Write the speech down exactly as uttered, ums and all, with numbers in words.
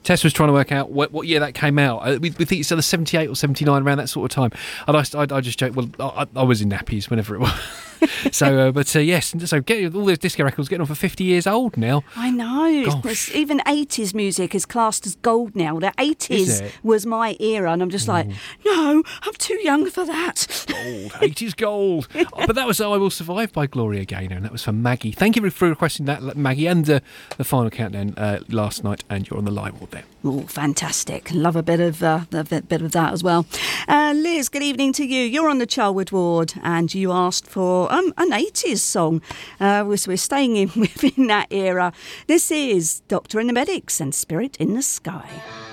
Tess was trying to work out what, what year that came out. Uh, we, we think it's either seventy-eight or seventy-nine, around that sort of time. And I, I, I just joked, well, I, I was in nappies whenever it was. so, uh, but uh, yes, so get, all those disco records getting on for fifty years old now. I know. It's, even eighties music is classed as gold now. The eighties was my era, and I'm just like, no, I'm too young for that. Gold, eighties gold. oh, but that was I Will Survive by Gloria Gaynor, and that was for Maggie. Thank you for requesting that, Maggie, and uh, the final countdown uh, last night, and you're on the live ward there. Oh, fantastic. Love a bit of uh, a bit of that as well. Uh, Liz, good evening to you. You're on the Charwood ward, and you asked for um, an eighties song. Uh, we're, we're staying in within that era. This is Doctor and the Medics and Spirit in the Sky.